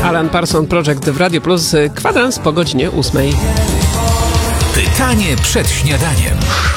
Alan Parsons Project w Radio Plus, kwadrans po godzinie 8. Pytanie przed śniadaniem.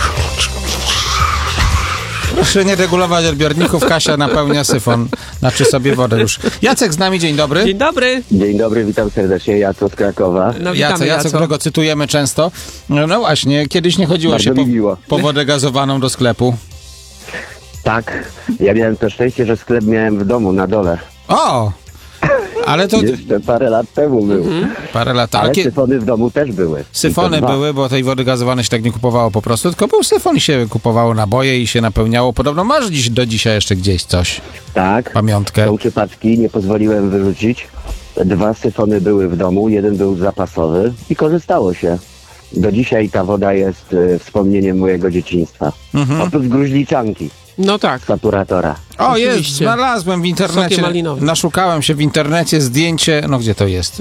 Proszę nie regulować odbiorników, Kasia napełnia syfon, znaczy sobie wodę już. Jacek z nami, dzień dobry. Dzień dobry. Dzień dobry, witam serdecznie, Jacek z Krakowa. No, witamy, Jacek, którego cytujemy często. No właśnie, kiedyś nie chodziło Bardzo się mi miło. po wodę gazowaną do sklepu. Tak, ja miałem to szczęście, że sklep miałem w domu na dole. O! Ale to Jeszcze parę lat temu był. parę lat. Ale Ale syfony w domu też były. syfony I to dwa. były, bo tej wody gazowanej się tak nie kupowało po prostu, tylko był syfon i się kupowało naboje i się napełniało. Podobno masz do dzisiaj jeszcze gdzieś coś, Tak, pamiątkę. są przypadki, nie pozwoliłem wyrzucić. 2 syfony były w domu, 1 był zapasowy i korzystało się. Do dzisiaj ta woda jest wspomnieniem mojego dzieciństwa. Oprócz gruźliczanki, No tak. saturatora. O, jest, Oczywiście. znalazłem w internecie, Sokiem malinowym. naszukałem się w internecie zdjęcie, no gdzie to jest?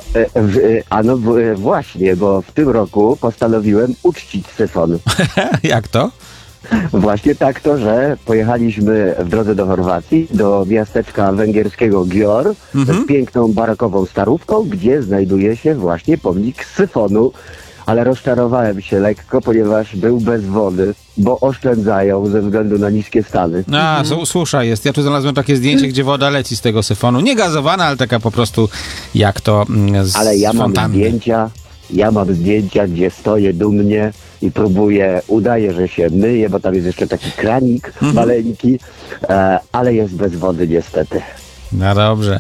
Właśnie, bo w tym roku postanowiłem uczcić syfon. Jak to? Właśnie tak to, że pojechaliśmy w drodze do Chorwacji, do miasteczka węgierskiego Gior z piękną barakową starówką, gdzie znajduje się właśnie pomnik syfonu. Ale rozczarowałem się lekko, ponieważ był bez wody, bo oszczędzają ze względu na niskie stany. Susza jest. Ja tu znalazłem takie zdjęcie, gdzie woda leci z tego syfonu. Nie gazowana, ale taka po prostu jak to z Ale ja mam fontanny. zdjęcia, gdzie stoję dumnie i próbuję, udaję, że się myję, bo tam jest jeszcze taki kranik maleńki, ale jest bez wody niestety. No dobrze.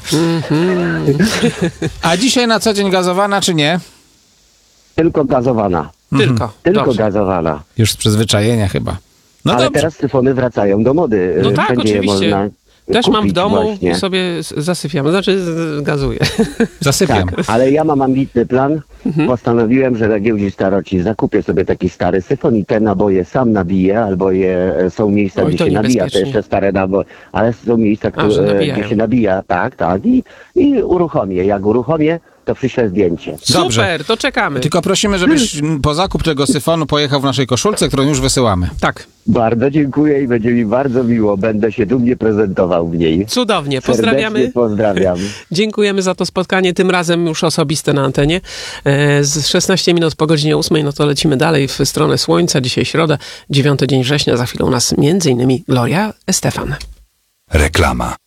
A dzisiaj na co dzień gazowana, czy nie? Tylko gazowana. Tylko. Tylko Dobrze. gazowana. Już z przyzwyczajenia chyba. No Ale dobrze. teraz syfony wracają do mody. No tak, Wszędzie je oczywiście. można Też mam w kupić domu właśnie. i sobie zasypiam. Znaczy gazuję. Zasypiam. Tak, ale ja mam ambitny plan. Postanowiłem, że na giełdzie staroci zakupię sobie taki stary syfon i te naboje sam nabiję, albo są miejsca, Oj, gdzie to się nabija te niebezpiecznie. jeszcze stare naboje, ale są miejsca, że nabijają. gdzie się nabija, tak, i uruchomię. Jak uruchomię, to przyślę zdjęcie. Dobrze. Super, to czekamy. Tylko prosimy, żebyś po zakup tego syfonu pojechał w naszej koszulce, którą już wysyłamy. Tak. Bardzo dziękuję i będzie mi bardzo miło. Będę się dumnie prezentował w niej. Cudownie. Serdecznie Pozdrawiamy. pozdrawiam. Dziękujemy za to spotkanie, tym razem już osobiste na antenie. Z 16 minut po godzinie 8, no to lecimy dalej w stronę słońca. Dzisiaj środa, 9 dzień września. Za chwilę u nas m.in. Gloria Estefan. Reklama.